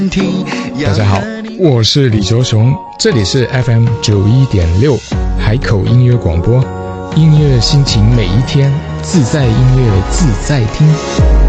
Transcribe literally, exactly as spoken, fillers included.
大家好，我是李卓雄，这里是 F M 九一点六海口音乐广播，音乐心情每一天，自在音乐自在听。